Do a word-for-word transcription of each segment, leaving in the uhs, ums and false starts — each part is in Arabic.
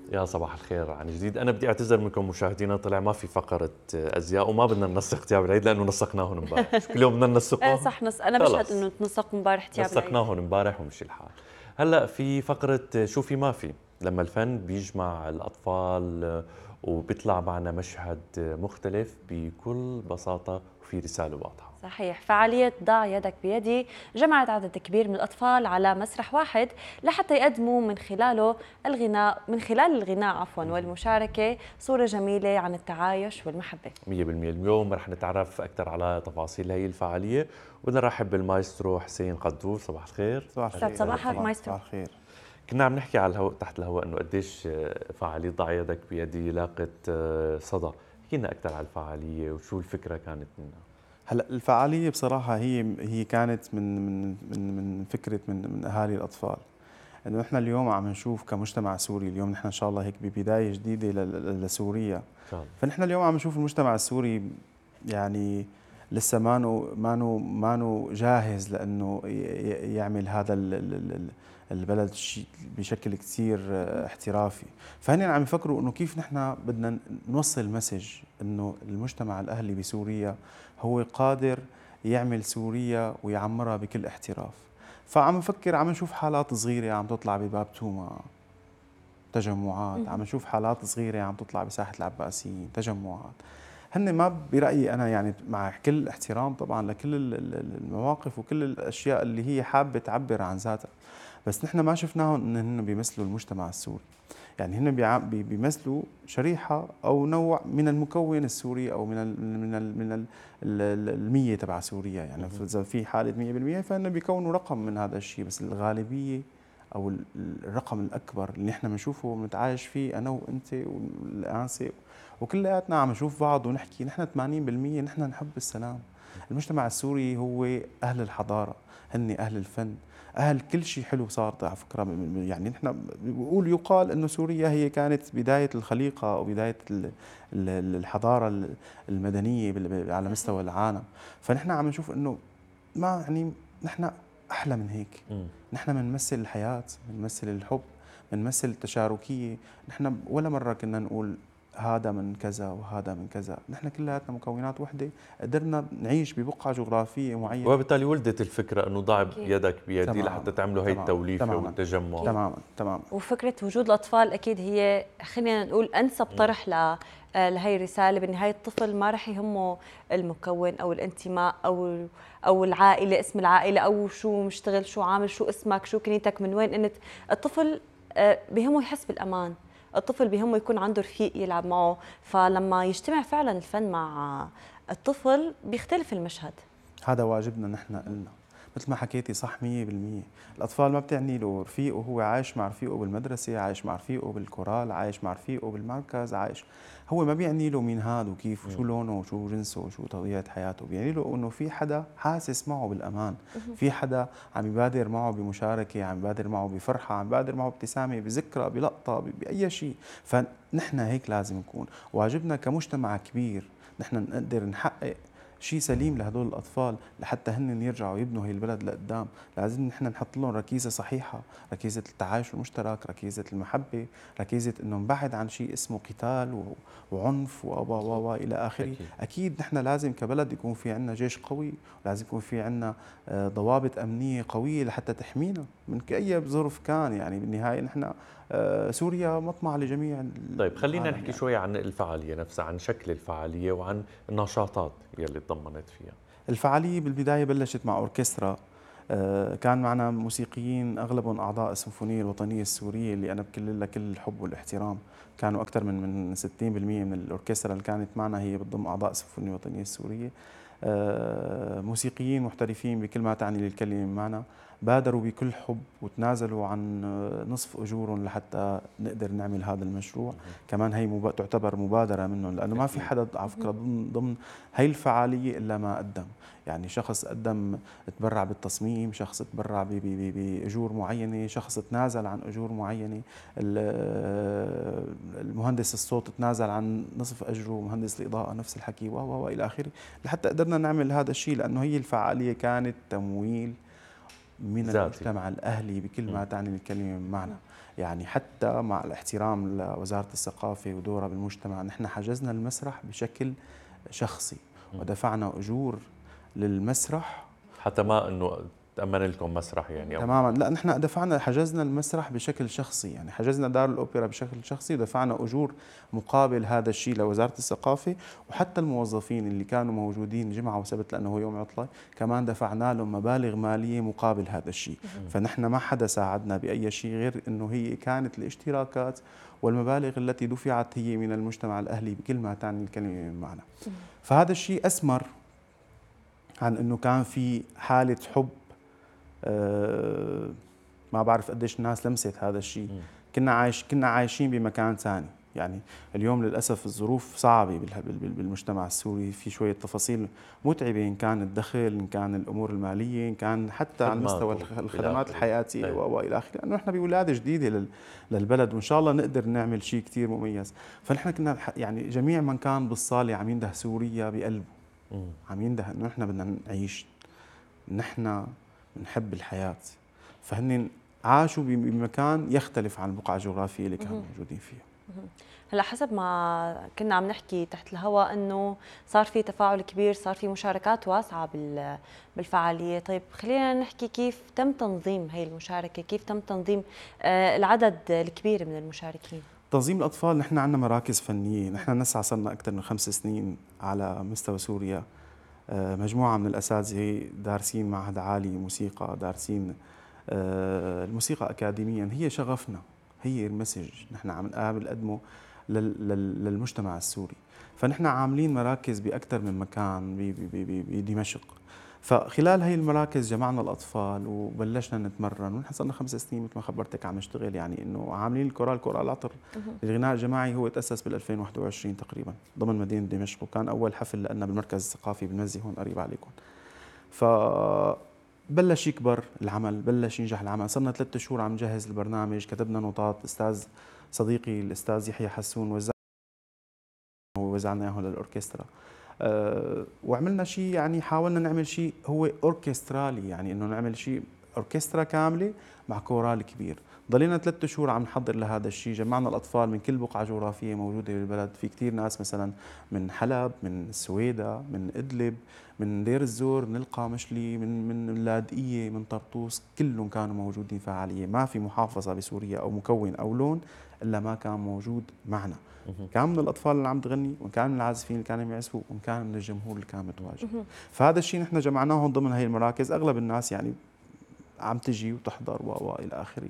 يا صباح الخير عن جديد. أنا بدي أعتذر منكم مشاهدينا، طلع ما في فقرة أزياء وما بدنا ننسق ثياب العيد لأنه نسقناهم امبارح. شو كل يوم بدنا ايه ننسقهم؟ صح، نص انا بشهد خلص انه تنسق مبارح تياب العيد. نسقناهم امبارح ومشي الحال. هلا في فقرة شو في ما في، لما الفن بيجمع الأطفال وبيطلع معنا مشهد مختلف بكل بساطة وفي رسالة واضحة. صحيح، فعالية ضع يدك بيدي جمعت عدد كبير من الأطفال على مسرح واحد لحتى يقدموا من خلاله الغناء من خلال الغناء عفوا والمشاركة صورة جميلة عن التعايش والمحبة. مية بالمية اليوم رح نتعرف أكثر على تفاصيل هي الفعالية، وبدنا نرحب بالمايسترو حسين قدور. صباح الخير. صباح يسعد الخير. صباحك مايسترو. صباح الخير. كنا عم نحكي على الهواء تحت الهواء انه قديش فعالية ضع يدك بيدي لاقت صدى. احكي لنا اكثر على الفعالية وشو الفكرة كانت منها. هلا الفعاليه بصراحه هي هي كانت من من من من فكره من من اهالي الاطفال، انه احنا اليوم عم نشوف كمجتمع سوري، اليوم نحن ان شاء الله هيك ببدايه جديده لسوريا. ان شاء الله. فنحن اليوم عم نشوف المجتمع السوري يعني لسه مانو مانو مانو جاهز لانه يعمل هذا البلد بشكل كثير احترافي، فهن عم يفكروا انه كيف نحن بدنا نوصل مسج انه المجتمع الاهلي بسوريا هو قادر يعمل سوريا ويعمرها بكل احتراف. فعم نفكر، عم نشوف حالات صغيره عم تطلع بباب توما تجمعات، عم نشوف حالات صغيره عم تطلع بساحه العباسيين تجمعات. هن ما برايي انا يعني مع كل الاحترام طبعا لكل المواقف وكل الاشياء اللي هي حابه تعبر عن ذاتها، بس نحن ما شفناهم ان هن بيمثلوا المجتمع السوري. يعني هن بيمثلوا شريحه او نوع من المكون السوري او من ال من ال من ال المية تبع سوريا، يعني اذا في حاله مية بالمية فهن بيكونوا رقم من هذا الشيء، بس الغالبيه او الرقم الاكبر اللي نحن بنشوفه ونتعايش فيه انا وانت والانسه وكلياتنا عم نشوف بعض ونحكي نحن ثمانين بالمية نحن نحب السلام. المجتمع السوري هو اهل الحضاره، هن اهل الفن، اهل كل شيء حلو صار على فكره. يعني نحن بقول يقال انه سوريا هي كانت بدايه الخليقه او بدايه الحضاره المدنيه على مستوى العالم، فنحن عم نشوف انه ما يعني نحن احلى من هيك. م. نحن بنمثل الحياه، بنمثل الحب، بنمثل التشاركيه. نحن ولا مره كنا نقول هذا من كذا وهذا من كذا، نحن كلياتنا مكونات وحده قدرنا نعيش ببقعه جغرافيه معينه، وبالتالي ولدت الفكره انه ضع يدك بيدي تمام. لحتى تعملوا هي التوليفه تماماً. والتجمع. تماما تماما. وفكره وجود الاطفال اكيد هي خلينا نقول انسب طرح ل لهي الرساله. بالنهايه الطفل ما رح يهمه المكون او الانتماء او او العائله، اسم العائله او شو مشتغل، شو عامل، شو اسمك، شو كنيتك، من وين انت. الطفل بهمه يحس بالامان، الطفل بهمه يكون عنده رفيق يلعب معه، فلما يجتمع فعلا الفن مع الطفل بيختلف المشهد. هذا واجبنا نحن قلنا مثل ما حكيتي صح مية بالمية. الأطفال ما بتعني له رفيقه، هو عايش مع رفيقه بالمدرسة، عايش مع رفيقه بالكورال، عايش مع رفيقه بالمركز، عايش هو ما بيعني له مين هذا وكيف وشو لونه وشو جنسه وشو طبيعة حياته، بيعني له إنه في حدا حاسس معه بالأمان، في حدا عم يبادر معه بمشاركة، عم يبادر معه بفرحة، عم يبادر معه بابتسامة، بذكرى، بلقطة، بأي شيء. فنحن هيك لازم نكون، واجبنا كمجتمع كبير نحن نقدر نحقق شيء سليم لهدول الاطفال لحتى هن يرجعوا يبنوا هي البلد لقدام. لازم نحن نحط لهم ركيزه صحيحه، ركيزه التعايش المشترك، ركيزه المحبه، ركيزه انه نبعد عن شيء اسمه قتال وعنف و و الى اخره. أكيد. اكيد نحن لازم كبلد يكون في عندنا جيش قوي، لازم يكون في عندنا ضوابط امنيه قويه لحتى تحمينا من اي ظرف كان. يعني بالنهايه نحن سوريا مطمع لجميع. طيب خلينا نحكي يعني. شوي عن الفعالية نفسها، عن شكل الفعالية وعن النشاطات يلي تضمنت فيها. الفعالية بالبداية بلشت مع أوركسترا، كان معنا موسيقيين أغلبهم أعضاء السيمفونية الوطنية السورية اللي أنا بكل لها كل الحب والاحترام. كانوا أكثر من من ستين بالمئة من الأوركسترا اللي كانت معنا هي بتضم أعضاء السيمفونية الوطنية السورية، موسيقيين محترفين بكل ما تعني للكلمة معنا، بادروا بكل حب وتنازلوا عن نصف أجورهم لحتى نقدر نعمل هذا المشروع. كمان هي مب... تعتبر مبادرة منهم، لأنه ما في حدا على فكرة ضمن ضمن هي الفعالية إلا ما قدم. يعني شخص قدم تبرع بالتصميم، شخص تبرع بأجور معينة، شخص تنازل عن أجور معينة، المهندس الصوت تنازل عن نصف أجره، مهندس الإضاءة نفس الحكي و و إلى آخره، لحتى قدرنا نعمل هذا الشيء. لأنه هي الفعالية كانت تمويل من ذاتي. المجتمع الأهلي بكل ما تعني الكلمة معنا. يعني حتى مع الاحترام لوزارة الثقافة ودورها بالمجتمع، نحن حجزنا المسرح بشكل شخصي ودفعنا أجور للمسرح حتى ما انه تأمن لكم مسرح يعني؟ تماما. لا، نحن دفعنا حجزنا المسرح بشكل شخصي، يعني حجزنا دار الأوبرا بشكل شخصي ودفعنا أجور مقابل هذا الشيء لوزارة الثقافة، وحتى الموظفين اللي كانوا موجودين جمعة وسبت لأنه هو يوم عطلة كمان دفعنا لهم مبالغ مالية مقابل هذا الشيء. فنحن ما حدا ساعدنا بأي شيء غير أنه هي كانت الاشتراكات والمبالغ التي دفعت هي من المجتمع الأهلي بكل ما تعني الكلمة من معنى. فهذا الشيء أسمر عن أنه كان في حالة حب. أه ما بعرف قديش الناس لمست هذا الشيء. كنا عايش كنا عايشين بمكان ثاني. يعني اليوم للاسف الظروف صعبه بالمجتمع السوري، في شويه تفاصيل متعبه، ان كان الدخل، ان كان الامور الماليه، ان كان حتى على مستوى الخدمات الحياتيه والى اخره، لانه احنا بولاده جديده للبلد، وان شاء الله نقدر نعمل شيء كثير مميز. فنحن كنا يعني جميع من كان بالصاله عم ينده سوريا بقلبه، عم ينده انه نحن بدنا نعيش، نحن بنحب الحياه. فهن عاشوا بمكان يختلف عن البقعة الجغرافية اللي كانوا موجودين فيها. هلا حسب ما كنا عم نحكي تحت الهواء انه صار في تفاعل كبير، صار في مشاركات واسعة بالفعالية. طيب خلينا نحكي كيف تم تنظيم هي المشاركة، كيف تم تنظيم العدد الكبير من المشاركين؟ تنظيم الأطفال، نحن عندنا مراكز فنية، نحن نسعى صرنا أكثر من خمس سنين على مستوى سوريا، مجموعة من الأساتذة دارسين معهد عالي موسيقى، دارسين الموسيقى أكاديميا، هي شغفنا، هي المسج نحن عم نقدمه للمجتمع السوري. فنحن عاملين مراكز بأكثر من مكان بدمشق. فخلال هي المراكز جمعنا الأطفال وبلشنا نتمرن، ونحن صرنا خمس سنين مثل ما خبرتك عم نشتغل، يعني إنه عاملين الكورال كورال عطر الغناء الجماعي. هو تأسس بال ألفين وواحد وعشرين تقريبا ضمن مدينة دمشق، وكان أول حفل لنا بالمركز الثقافي بالمزي هون قريب عليكم. ف بلش يكبر العمل، بلش ينجح العمل، صرنا ثلاثة شهور عم نجهز البرنامج، كتبنا نوتات، استاذ صديقي الاستاذ يحيى حسون وزع ووزعنا اياه للاوركسترا. أه وعملنا شيء، يعني حاولنا نعمل شيء هو اوركسترالي، يعني انه نعمل شيء اوركسترا كامله مع كورال كبير. ضلينا ثلاثة شهور عم نحضر لهذا الشيء، جمعنا الاطفال من كل بقعه جغرافيه موجوده بالبلد، في كثير ناس مثلا من حلب، من السويدة، من ادلب، من دير الزور، من القامشلي، من من اللاذقيه، من طرطوس، كلهم كانوا موجودين فعاليه. ما في محافظه بسوريا او مكون او لون الا ما كان موجود معنا. كان من الاطفال اللي عم تغني، وان كان من العازفين اللي كانوا يعزفوا، وان كان من الجمهور اللي كان متواجد. فهذا الشيء نحن جمعناهم ضمن هي المراكز. اغلب الناس يعني عم تجي وتحضر والى اخره.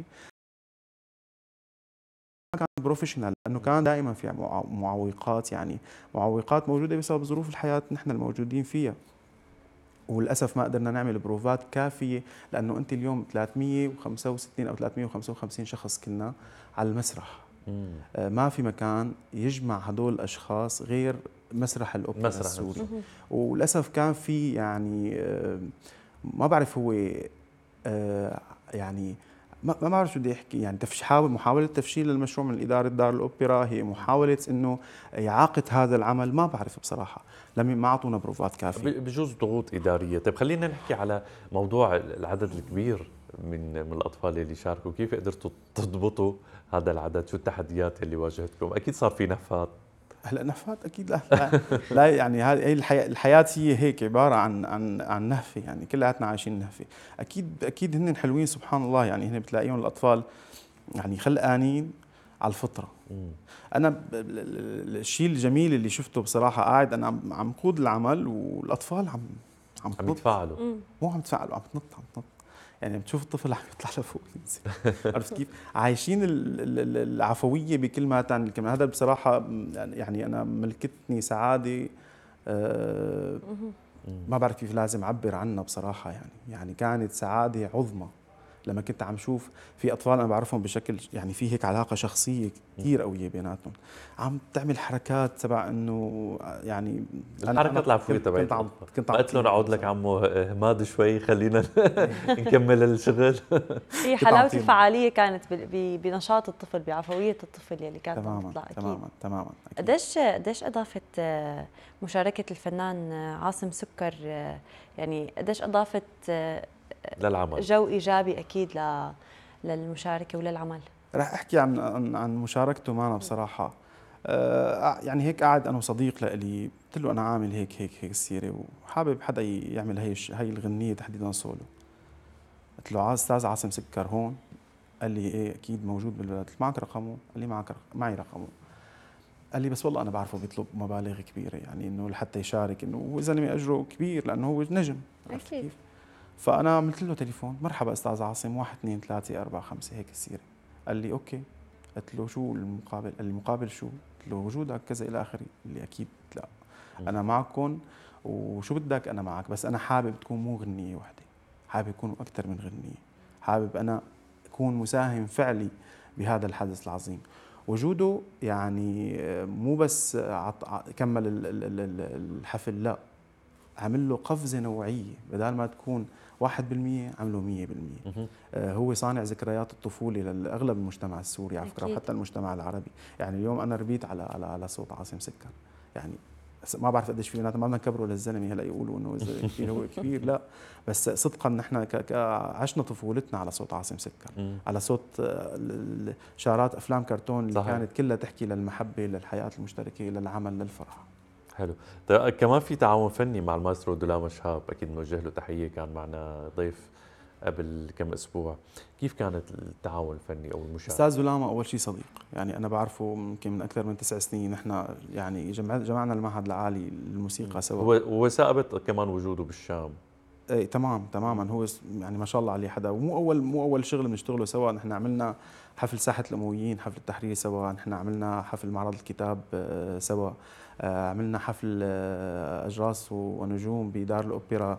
كان بروفيشنال، لانه كان دائما في معوقات، يعني معوقات موجوده بسبب ظروف الحياه نحن الموجودين فيها. وللاسف ما قدرنا نعمل بروفات كافيه، لانه انت اليوم ثلاثمئة وخمسة وستين او ثلاثمئة وخمسة وخمسين شخص كنا على المسرح. آه ما في مكان يجمع هدول الاشخاص غير مسرح الاوبرا السوري. وللاسف كان في يعني آه ما بعرف هو آه يعني ما ما بعرف شو بدي احكي، يعني تحاول محاوله تفشيل المشروع من اداره دار الاوبرا، هي محاوله انه اعاقه هذا العمل. ما بعرف بصراحه، لم ما اعطونا بروفات كافيه. بجوز ضغوط اداريه. طيب خلينا نحكي على موضوع العدد الكبير من من الاطفال اللي شاركوا، كيف قدرتوا تضبطوا هذا العدد؟ شو التحديات اللي واجهتكم؟ اكيد صار في نفات. هلا نفات اكيد لا لا, لا يعني هذه الحياه الحياه هي هيك عباره عن عن عن نهفه، يعني كلياتنا عايشين نهفه. اكيد اكيد هن حلوين سبحان الله، يعني هن بتلاقيهم الاطفال يعني خلقانين على الفطره. انا الشيء الجميل اللي شفته بصراحه، قاعد انا عم قود العمل والاطفال عم عم عم يتفاعلوا، مو عم يتفاعلوا، عم تنط عم تنط يعني بتشوف الطفل عم يطلع لفوق ينزل. عرفت كيف؟ عايشين العفويه بكل ما تعني الكلمه. هذا بصراحه يعني انا ملكتني سعاده أه ما بعرف كيف لازم اعبر عنها بصراحه. يعني يعني كانت سعاده عظمى لما كنت عم شوف في اطفال انا بعرفهم بشكل يعني في هيك علاقه شخصيه كثير قويه بيناتهم، عم تعمل حركات تبع انه يعني الحركات العفويه تبعت كنت عم كنت عم قلت لهم اعود لك عمو هماد شوي خلينا نكمل الشغل. هي حلاوه الفعاليه كانت بنشاط الطفل، بعفويه الطفل يلي كانت تماما تطلع. اكيد تماما تماما. قديش قديش اضافت مشاركه الفنان عاصم سكر، يعني قديش اضافت للعمل جو ايجابي اكيد للمشاركه وللعمل؟ رح احكي عن عن, عن مشاركته معنا بصراحه. آه يعني هيك قاعد انا وصديق لإلي، قلت له انا عامل هيك هيك هيك السيره وحابب حدا يعمل هي هي الغنيه تحديدا سولو. قلت له استاذ عاصم سكر هون؟ قال لي ايه اكيد موجود بالبلد. قلت معك رقمه؟ قال لي معك رق... معي رقمه. قال لي بس والله انا بعرفه بيطلب مبالغ كبيره، يعني انه لحتى يشارك، انه هو زلمه اجره كبير لانه هو نجم. عرفت أكيد. كيف؟ فانا عملت له تليفون، مرحبا استاذ عاصم، واحد اثنين ثلاثه اربعه خمسه هيك السيره. قال لي اوكي. قلت له شو المقابل؟ قال لي المقابل شو؟ قلت له وجودك كذا الى اخره. قال لي اكيد لا، انا معكم وشو بدك انا معك، بس انا حابب تكون مو غنيه وحده، حابب يكونوا اكثر من غنيه، حابب انا اكون مساهم فعلي بهذا الحدث العظيم. وجوده يعني مو بس عط... كمل الحفل، لا، عمل له قفزه نوعيه، بدل ما تكون واحد بالمية عمله مية بالمية. آه هو صانع ذكريات الطفوله لاغلب المجتمع السوري على فكره، وحتى المجتمع العربي. يعني اليوم انا ربيت على على على صوت عاصم سكر، يعني ما بعرف قديش في بنات ما بدنا نكبره للزلمه هلا يقولوا انه كثير هو كبير، لا، بس صدقا نحن عشنا طفولتنا على صوت عاصم سكر، على صوت شارات افلام كرتون اللي صحيح. كانت كلها تحكي للمحبه، للحياه المشتركه، للعمل، للفرح. حلو. طيب كمان في تعاون فني مع المايسترو دولاما شهاب، اكيد نوجه له تحيه، كان معنا ضيف قبل كم اسبوع. كيف كانت التعاون الفني او المشاركه؟ استاذ دولاما اول شيء صديق، يعني انا بعرفه يمكن من اكثر من تسع سنين، نحن يعني جمعنا المعهد العالي للموسيقى سوا. هو هو ثابت كمان وجوده بالشام. ايه تمام تماما، هو يعني ما شاء الله عليه حدا، ومو اول مو اول شغل بنشتغله سوا. نحن عملنا حفل ساحه الامويين، حفل التحرير سوا، نحن عملنا حفل معرض الكتاب سوا، عملنا حفل اجراس ونجوم بدار الاوبرا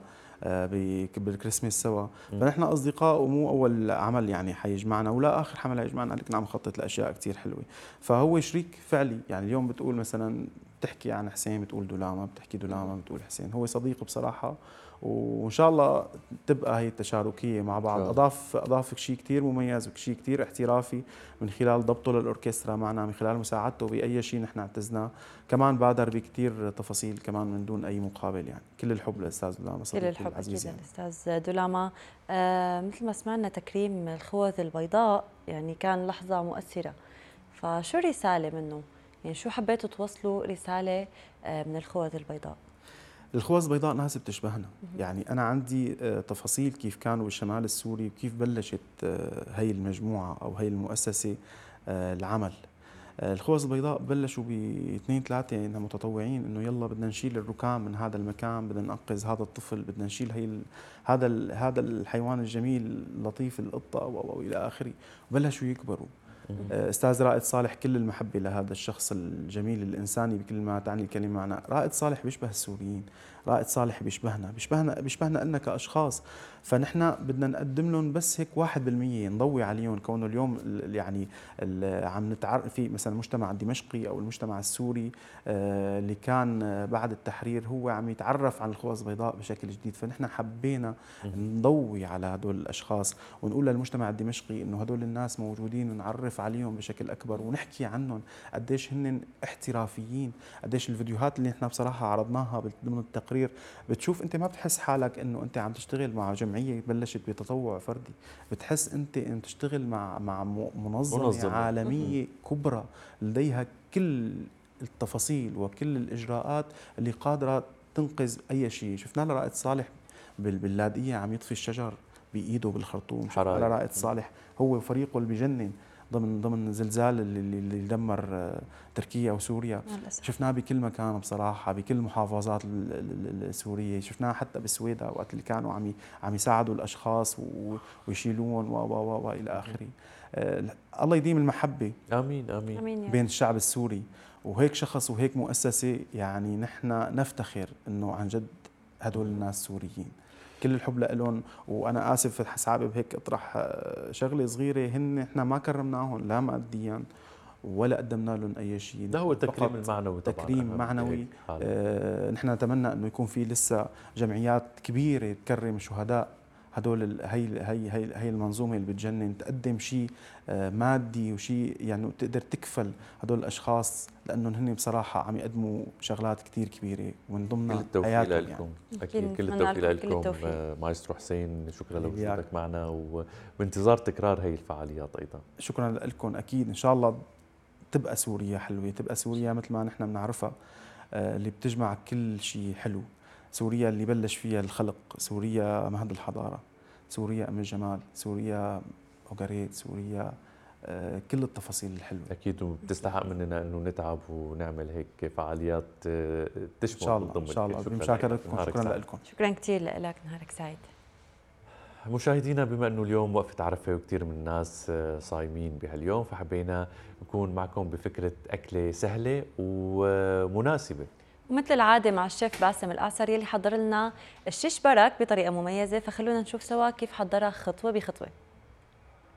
بالكريسماس سوا. فنحن اصدقاء ومو اول عمل يعني حيجمعنا ولا اخر حمل حيجمعنا، لكن عم نخطط لاشياء كثير حلوه. فهو شريك فعلي، يعني اليوم بتقول مثلا بتحكي عن حسين بتقول دولاما، بتحكي دولاما بتقول حسين. هو صديق بصراحه، وان شاء الله تبقى هي التشاركيه مع بعض. اضاف اضاف شيء كثير مميز وشيء كثير احترافي من خلال ضبطه للاوركسترا معنا، من خلال مساعدته باي شيء نحن اعتزناه، كمان بادر بكثير تفاصيل كمان من دون اي مقابل. يعني كل الحب للاستاذ دولاما، صديقي كل الحب العزيز. يعني الاستاذ دولاما. آه مثل ما سمعنا تكريم الخوذ البيضاء يعني كان لحظه مؤثره، فشو الرساله منه؟ يعني شو حبيتوا توصلوا رساله آه من الخوذ البيضاء؟ الخوذ البيضاء ناس بتشبهنا، يعني أنا عندي تفاصيل كيف كانوا بالشمال السوري وكيف بلشت هي المجموعة أو هي المؤسسة العمل. الخوذ البيضاء بلشوا باثنين ثلاثة يعني متطوعين، إنه يلا بدنا نشيل الركام من هذا المكان، بدنا ننقذ هذا الطفل، بدنا نشيل هي هذا هذا الحيوان الجميل اللطيف القطة أو, أو, أو إلى آخره، وبلشوا يكبروا. استاذ رائد صالح كل المحبه لهذا الشخص الجميل الانساني بكل ما تعني الكلمه معنا. رائد صالح بيشبه السوريين، رائد صالح بيشبهنا بيشبهنا بيشبهنا لنا كاشخاص، فنحن بدنا نقدم لهم بس هيك واحد بالمية، نضوي عليهم. كونه اليوم يعني عم نتعرف في مثلا المجتمع الدمشقي او المجتمع السوري اللي كان بعد التحرير هو عم يتعرف عن الخوذ البيضاء بشكل جديد، فنحن حبينا نضوي على هدول الاشخاص ونقول للمجتمع الدمشقي انه هدول الناس موجودين، ونعرف عليهم بشكل اكبر ونحكي عنهم قديش هن احترافيين، قديش الفيديوهات اللي نحن بصراحه عرضناها ضمن التقرير بتشوف انت ما بتحس حالك انه انت عم تشتغل مع جمعيه بلشت بتطوع فردي، بتحس انت انت تشتغل مع مع منظمه, منظمة. عالميه كبرى لديها كل التفاصيل وكل الاجراءات اللي قادره تنقذ اي شيء. شفنا لرائد صالح باللاذقيه عم يطفي الشجر بايده بالخرطوم، شفنا لرائد صالح هو وفريقه اللي بجنن ضمن ضمن زلزال اللي, اللي دمر تركيا وسوريا، شفناه بكل مكان بصراحه، بكل المحافظات السوريه، شفناه حتى بالسويداء وقت اللي كانوا عم عم يساعدوا الاشخاص ويشيلون و و والى اخره. الله يديم المحبه امين امين, آمين بين الشعب السوري، وهيك شخص وهيك مؤسسه يعني نحن نفتخر انه عن جد هدول الناس سوريين. كل الحب لهم. وانا اسف بس حابب هيك اطرح شغله صغيره، هن احنا ما كرمناهم لا ماديا ولا قدمنا لهم اي شيء، ده هو التكريم المعنوي طبعا، تكريم معنوي. آه نحن نتمنى انه يكون في لسه جمعيات كبيره تكرم شهداء هدول ال- هي هي هي هي المنظومه اللي بتجنن، تقدم شيء آه، مادي وشيء يعني تقدر تكفل هدول الاشخاص، لانهم هن بصراحه عم يقدموا شغلات كثير كبيره ومن كل ضمنها التوفيق حياتهم لكم يعني. اكيد، كل نتمنى التوفيق لكم كل لكم التوفيق. آه، مايسترو حسين، شكرا حبيبي لوجودك معنا وبانتظار تكرار هي الفعاليات ايضا. شكرا لكم، اكيد ان شاء الله تبقى سوريا حلوه، تبقى سوريا مثل ما نحن بنعرفها، آه، اللي بتجمع كل شيء حلو، سوريا اللي بلش فيها الخلق، سوريا مهد الحضاره، سوريا ام الجمال، سوريا اوغاريت، سوريا آه، كل التفاصيل الحلوه. اكيد، وبتستحق مننا انه نتعب ونعمل هيك فعاليات آه، ان تشمل شاء الله وتضم ان شاء الكل. الله، شكراً بمشاكرتكم، لك. نهارك شكرا سعيد. لكم. شكرا كثير لك، نهارك سعيد. مشاهدينا، بما انه اليوم وقفة عرفة وكثير من الناس آه، صايمين بهاليوم، فحبينا نكون معكم بفكرة أكلة سهلة ومناسبة. ومثل العادة مع الشيف باسم الأعسر يلي حضر لنا الشيش برك بطريقة مميزة، فخلونا نشوف سوا كيف حضرها خطوة بخطوة.